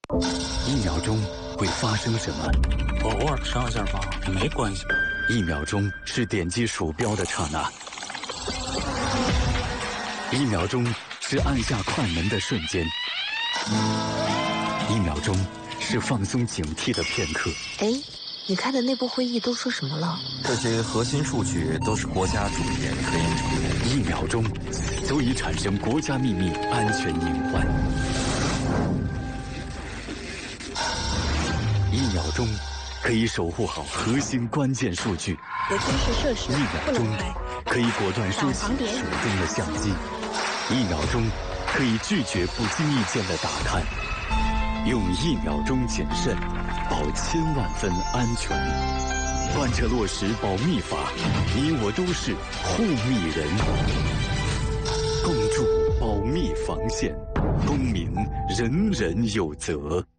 1秒钟会发生什么？ 我偶尔上一下网也没关系。 1秒钟是点击鼠标的刹那，1秒钟是按下快门的瞬间，1秒钟是放松警惕的片刻。 哎，你开的内部会议都说什么了？ 这些核心数据都是国家重点科研成果。 1秒钟足以产生国家秘密安全隐患。1秒钟可以守护好核心关键数据。 有军事设施 1秒钟可以果断收起手中的相机。1秒钟可以拒绝不经意间的打探。用1秒钟谨慎，保千万分安全。贯彻落实保密法，你我都是护密人。共筑保密防线，公民人人有责。